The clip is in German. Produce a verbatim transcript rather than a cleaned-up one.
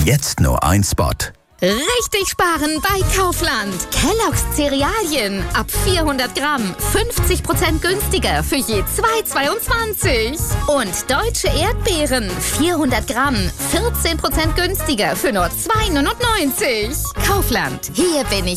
Jetzt nur ein Spot. Richtig sparen bei Kaufland. Kellogg's Cerealien ab vierhundert Gramm fünfzig Prozent günstiger für je zwei Euro zweiundzwanzig. Und deutsche Erdbeeren vierhundert Gramm vierzehn Prozent günstiger für nur zwei Euro neunundneunzig. Kaufland, hier bin ich